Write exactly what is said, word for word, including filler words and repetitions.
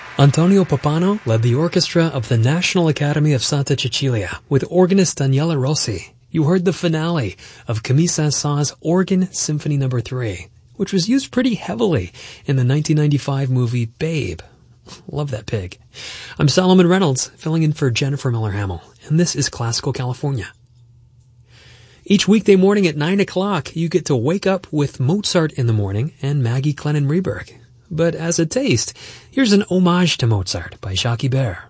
Antonio Pappano led the orchestra of the National Academy of Santa Cecilia with organist Daniele Rossi. You heard the finale of Camille Saint-Saëns' Organ Symphony number three, which was used pretty heavily in the nineteen ninety-five movie Babe. Love that pig. I'm Solomon Reynolds, filling in for Jennifer Miller-Hamill, and this is Classical California. Each weekday morning at nine o'clock, you get to wake up with Mozart in the morning and Maggie Clennon Reberg. But as a taste, here's an homage to Mozart by Jacques Ibert.